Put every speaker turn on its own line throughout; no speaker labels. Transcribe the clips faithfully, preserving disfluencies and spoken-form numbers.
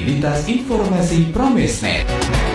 Lintas Informasi Pramesnet.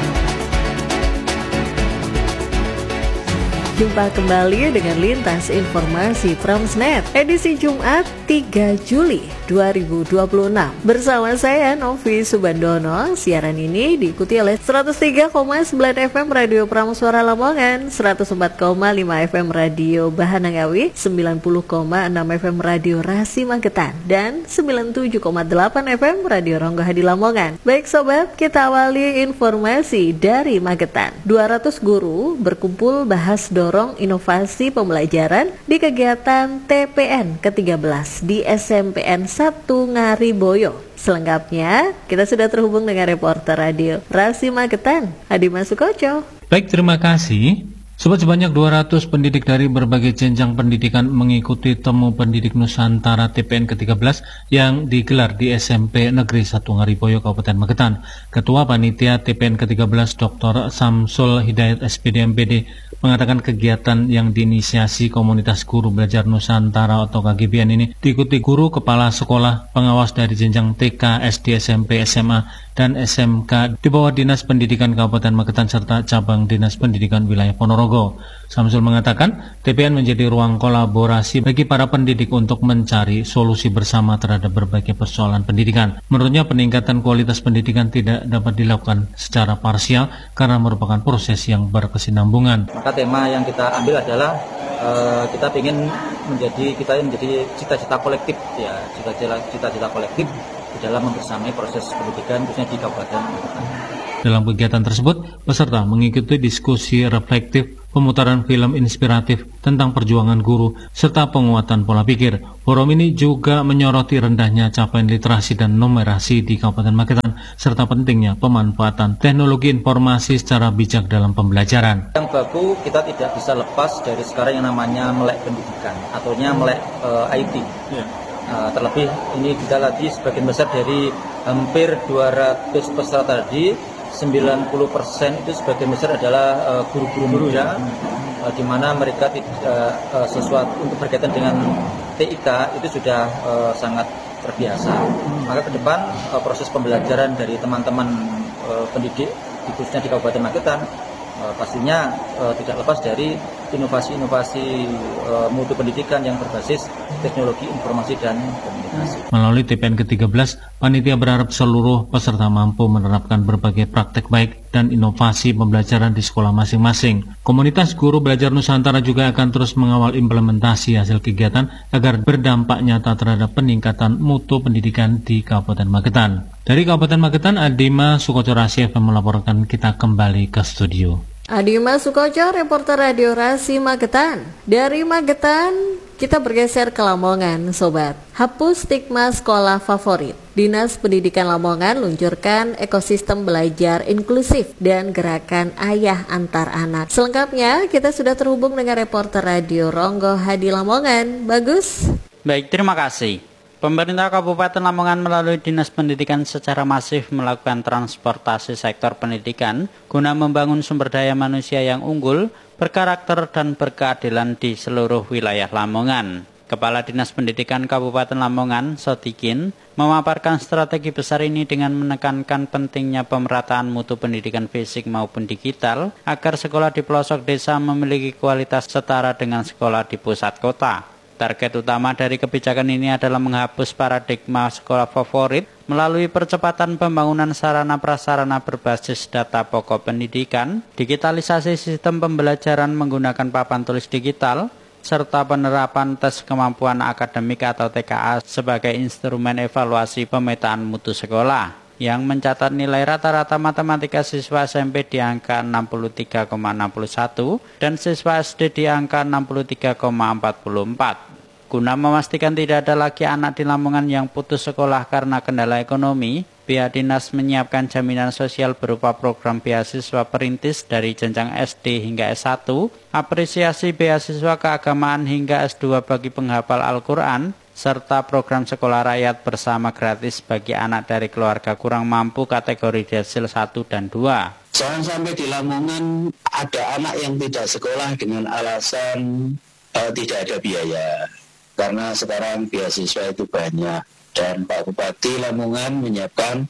Jumpa kembali dengan Lintas Informasi Pramesnet edisi Jumat tiga Juli dua ribu dua puluh enam. Bersama saya Novi Subandono. Siaran ini diikuti oleh seratus tiga koma sembilan F M Radio Prameswara Lamongan, seratus empat koma lima F M Radio Bahanangawi, sembilan puluh koma enam F M Radio Rasi Magetan, dan sembilan puluh tujuh koma delapan F M Radio Ronggo Hadi Lamongan. Baik sobat, kita awali informasi dari Magetan. dua ratus guru berkumpul bahas dorong inovasi pembelajaran di kegiatan T P N ke tiga belas di S M P N satu Ngariboyo. Selengkapnya, kita sudah terhubung dengan reporter radio Rasi Magetan, Adima Sukoco.
Baik, terima kasih. Sobat, sebanyak dua ratus pendidik dari berbagai jenjang pendidikan mengikuti Temu Pendidik Nusantara T P N ke tiga belas yang digelar di S M P Negeri satu Ngariboyo, Kabupaten Magetan. Ketua Panitia T P N ke tiga belas Doktor Samsul Hidayat S P D M P D mengatakan kegiatan yang diinisiasi Komunitas Guru Belajar Nusantara atau K G B N ini diikuti guru, kepala sekolah, pengawas dari jenjang T K, S D, S M P, S M A, dan S M K di bawah Dinas Pendidikan Kabupaten Magetan serta cabang Dinas Pendidikan Wilayah Ponorogo. Samsul mengatakan T P N menjadi ruang kolaborasi bagi para pendidik untuk mencari solusi bersama terhadap berbagai persoalan pendidikan. Menurutnya peningkatan kualitas pendidikan tidak dapat dilakukan secara parsial karena merupakan proses yang berkesinambungan.
Maka tema yang kita ambil adalah uh, kita ingin menjadi kita menjadi cita-cita kolektif ya, cita-cita cita-cita kolektif di dalam membersamai proses pendidikan khususnya di Kabupaten Magetan.
Dalam kegiatan tersebut, peserta mengikuti diskusi reflektif, pemutaran film inspiratif tentang perjuangan guru, serta penguatan pola pikir. Forum ini juga menyoroti rendahnya capaian literasi dan numerasi di Kabupaten Magetan, serta pentingnya pemanfaatan teknologi informasi secara bijak dalam pembelajaran.
Yang baku, kita tidak bisa lepas dari sekarang yang namanya melek pendidikan, ataunya melek uh, I T. Yeah. Uh, terlebih ini kita lagi sebagian besar dari hampir dua ratus peserta tadi, sembilan puluh persen itu sebagian besar adalah uh, guru-guru muda, uh, di mana mereka uh, uh, sesuatu untuk berkaitan dengan T I K itu sudah uh, sangat terbiasa. Maka ke depan uh, proses pembelajaran dari teman-teman uh, pendidik, khususnya di Kabupaten Magetan, uh, pastinya uh, tidak lepas dari inovasi-inovasi uh, mutu pendidikan yang berbasis teknologi informasi dan komunikasi.
Melalui T P N ke tiga belas, panitia berharap seluruh peserta mampu menerapkan berbagai praktek baik dan inovasi pembelajaran di sekolah masing-masing. Komunitas Guru Belajar Nusantara juga akan terus mengawal implementasi hasil kegiatan agar berdampak nyata terhadap peningkatan mutu pendidikan di Kabupaten Magetan. Dari Kabupaten Magetan, Adima Sukoco Rasi F M melaporkan. Kita kembali ke studio.
Adima Sukoco, reporter radio Rasi Magetan. Dari Magetan, kita bergeser ke Lamongan, sobat. Hapus stigma sekolah favorit. Dinas Pendidikan Lamongan luncurkan ekosistem belajar inklusif dan gerakan ayah antar anak. Selengkapnya, kita sudah terhubung dengan reporter radio Ronggo Hadi Lamongan. Bagus.
Baik, terima kasih. Pemerintah Kabupaten Lamongan melalui Dinas Pendidikan secara masif melakukan transportasi sektor pendidikan guna membangun sumber daya manusia yang unggul, berkarakter dan berkeadilan di seluruh wilayah Lamongan. Kepala Dinas Pendidikan Kabupaten Lamongan, Sotikin, memaparkan strategi besar ini dengan menekankan pentingnya pemerataan mutu pendidikan fisik maupun digital agar sekolah di pelosok desa memiliki kualitas setara dengan sekolah di pusat kota. Target utama dari kebijakan ini adalah menghapus paradigma sekolah favorit melalui percepatan pembangunan sarana prasarana berbasis data pokok pendidikan, digitalisasi sistem pembelajaran menggunakan papan tulis digital, serta penerapan tes kemampuan akademik atau T K A sebagai instrumen evaluasi pemetaan mutu sekolah, yang mencatat nilai rata-rata matematika siswa S M P di angka enam puluh tiga koma enam satu dan siswa S D di angka enam puluh tiga koma empat empat. Guna memastikan tidak ada lagi anak di Lamongan yang putus sekolah karena kendala ekonomi, pihak dinas menyiapkan jaminan sosial berupa program beasiswa perintis dari jenjang S D hingga S satu, apresiasi beasiswa keagamaan hingga S dua bagi penghafal Al-Quran, serta program sekolah rakyat bersama gratis bagi anak dari keluarga kurang mampu kategori desil satu dan dua.
Jangan sampai di Lamongan ada anak yang tidak sekolah dengan alasan uh, tidak ada biaya. Karena sekarang beasiswa itu banyak. Dan Pak Bupati Lamongan menyiapkan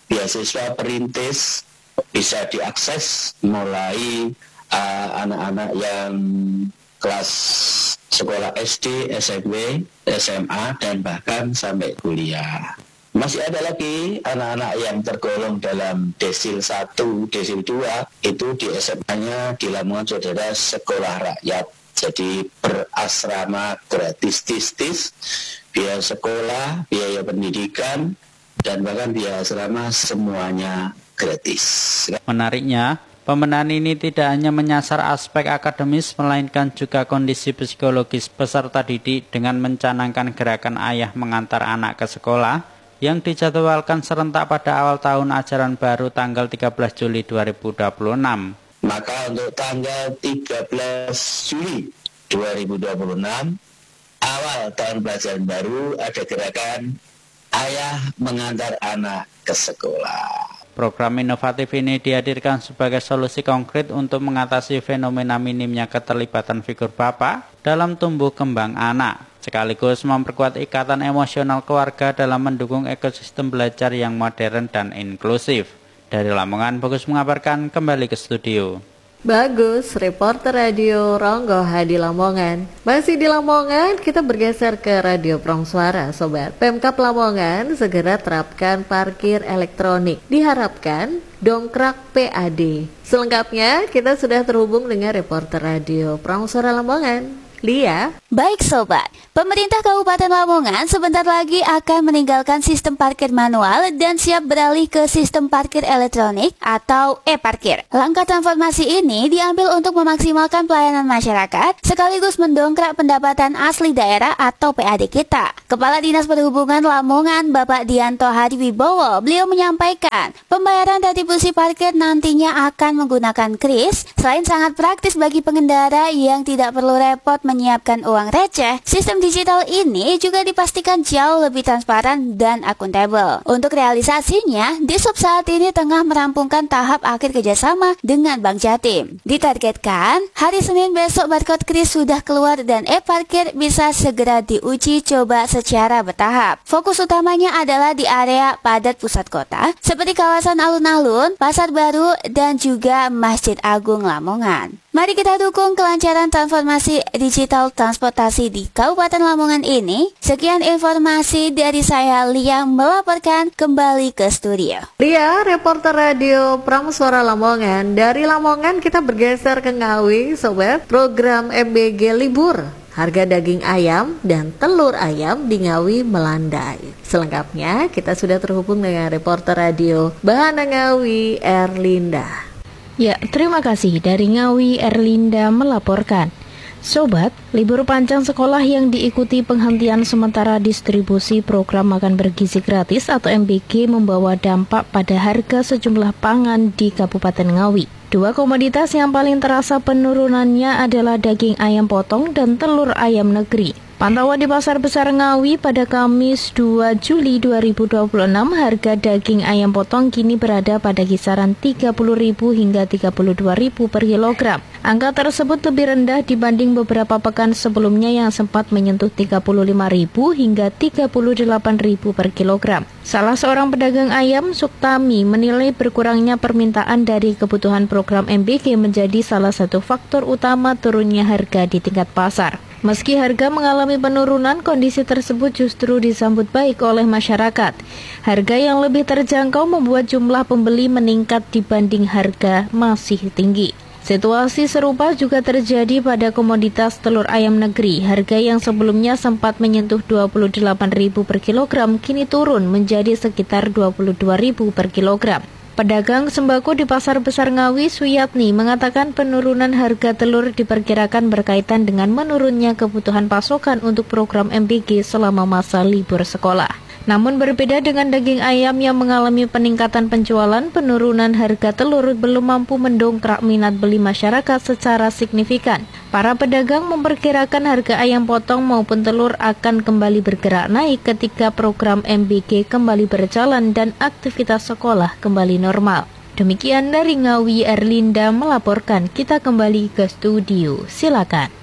beasiswa perintis bisa diakses mulai uh, anak-anak yang kelas sekolah S D, S M P, S M A, dan bahkan sampai kuliah. Masih ada lagi anak-anak yang tergolong dalam desil satu, desil dua, itu di S M A-nya di Lamongan Saudara sekolah rakyat. Jadi berasrama gratis tistis, biaya sekolah, biaya pendidikan, dan bahkan biaya asrama semuanya gratis.
Menariknya, pembenahan ini tidak hanya menyasar aspek akademis, melainkan juga kondisi psikologis peserta didik dengan mencanangkan gerakan ayah mengantar anak ke sekolah yang dijadwalkan serentak pada awal tahun ajaran baru tanggal tiga belas Juli dua ribu dua puluh enam.
Maka untuk tanggal tiga belas Juli dua ribu dua puluh enam, awal tahun pelajaran baru, ada gerakan ayah mengantar anak ke sekolah.
Program inovatif ini dihadirkan sebagai solusi konkret untuk mengatasi fenomena minimnya keterlibatan figur bapak dalam tumbuh kembang anak, sekaligus memperkuat ikatan emosional keluarga dalam mendukung ekosistem belajar yang modern dan inklusif. Dari Lamongan, Bagus mengabarkan, kembali ke studio.
Bagus, reporter radio Ronggo Hadi Lamongan. Masih di Lamongan, kita bergeser ke Radio Promsuara, Sobat. Pemkab Lamongan segera terapkan parkir elektronik. Diharapkan dongkrak P A D. Selengkapnya, kita sudah terhubung dengan reporter radio Promsuara Lamongan, Lia.
Baik Sobat, pemerintah Kabupaten Lamongan sebentar lagi akan meninggalkan sistem parkir manual dan siap beralih ke sistem parkir elektronik atau e-parkir. Langkah transformasi ini diambil untuk memaksimalkan pelayanan masyarakat sekaligus mendongkrak pendapatan asli daerah atau P A D kita. Kepala Dinas Perhubungan Lamongan Bapak Dianto Hadiwibowo, beliau menyampaikan pembayaran retribusi parkir nantinya akan menggunakan kris. Selain sangat praktis bagi pengendara yang tidak perlu repot menyiapkan uang receh, sistem digital ini juga dipastikan jauh lebih transparan dan akuntabel. Untuk realisasinya, Dishub saat ini tengah merampungkan tahap akhir kerjasama dengan Bank Jatim. Ditargetkan, hari Senin besok barcode kris sudah keluar dan e-parkir bisa segera diuji coba secara bertahap. Fokus utamanya adalah di area padat pusat kota, seperti kawasan alun-alun, Pasar Baru, dan juga Masjid Agung Lamongan. Mari kita dukung kelancaran transformasi digital transportasi di Kabupaten Lamongan ini. Sekian informasi dari saya, Lia, melaporkan kembali ke studio.
Lia, reporter radio Promsuara Lamongan. Dari Lamongan kita bergeser ke Ngawi, Sobat. Program M B G libur. Harga daging ayam dan telur ayam di Ngawi melandai. Selengkapnya kita sudah terhubung dengan reporter radio Bahana Ngawi, Erlinda.
Ya, terima kasih. Dari Ngawi, Erlinda melaporkan. Sobat, libur panjang sekolah yang diikuti penghentian sementara distribusi program makan bergizi gratis atau M B G membawa dampak pada harga sejumlah pangan di Kabupaten Ngawi. Dua komoditas yang paling terasa penurunannya adalah daging ayam potong dan telur ayam negeri. Pantauan di Pasar Besar Ngawi pada Kamis dua Juli dua ribu dua puluh enam, harga daging ayam potong kini berada pada kisaran tiga puluh ribu hingga tiga puluh dua ribu per kilogram. Angka tersebut lebih rendah dibanding beberapa pekan sebelumnya yang sempat menyentuh tiga puluh lima ribu hingga tiga puluh delapan ribu per kilogram. Salah seorang pedagang ayam, Suktami, menilai berkurangnya permintaan dari kebutuhan program M B G menjadi salah satu faktor utama turunnya harga di tingkat pasar. Meski harga mengalami penurunan, kondisi tersebut justru disambut baik oleh masyarakat. Harga yang lebih terjangkau membuat jumlah pembeli meningkat dibanding harga masih tinggi. Situasi serupa juga terjadi pada komoditas telur ayam negeri. Harga yang sebelumnya sempat menyentuh dua puluh delapan ribu per kilogram kini turun menjadi sekitar dua puluh dua ribu per kilogram. Pedagang sembako di Pasar Besar Ngawi, Suyatni, mengatakan penurunan harga telur diperkirakan berkaitan dengan menurunnya kebutuhan pasokan untuk program M B G selama masa libur sekolah. Namun berbeda dengan daging ayam yang mengalami peningkatan penjualan, penurunan harga telur belum mampu mendongkrak minat beli masyarakat secara signifikan. Para pedagang memperkirakan harga ayam potong maupun telur akan kembali bergerak naik ketika program M B G kembali berjalan dan aktivitas sekolah kembali normal. Demikian dari Ngawi, Erlinda melaporkan. Kita kembali ke studio. Silakan.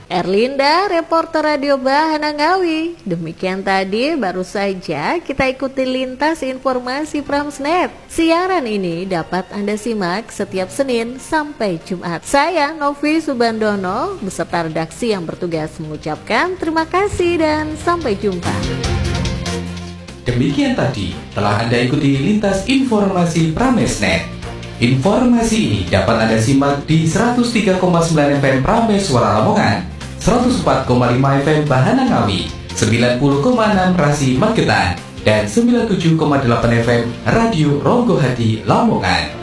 Erlinda, reporter Radio Bahana Ngawi. Demikian tadi baru saja kita ikuti lintas informasi Pramsnet. Siaran ini dapat Anda simak setiap Senin sampai Jumat. Saya Novi Subandono beserta redaksi yang bertugas mengucapkan terima kasih dan sampai jumpa.
Demikian tadi telah Anda ikuti lintas informasi Pramesnet. Informasi ini dapat Anda simak di seratus tiga koma sembilan F M Prames Suara Lamongan, seratus empat koma lima F M Bahana Ngawi, sembilan puluh koma enam Rasi Magetan, dan sembilan puluh tujuh koma delapan F M Radio Ronggo Hati Lamongan.